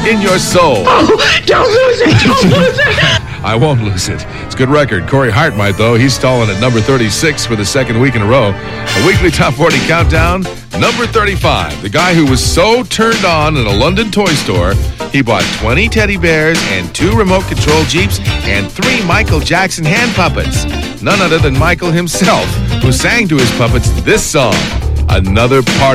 in your soul. Oh, don't lose it. Don't lose it. I won't lose it. It's a good record. Corey Hart might, though. He's stalling at number 36 for the second week in a row. A weekly top 40 countdown. Number 35, the guy who was so turned on in a London toy store, he bought 20 teddy bears and 2 remote-control Jeeps and 3 Michael Jackson hand puppets. None other than Michael himself, who sang to his puppets this song, Another Part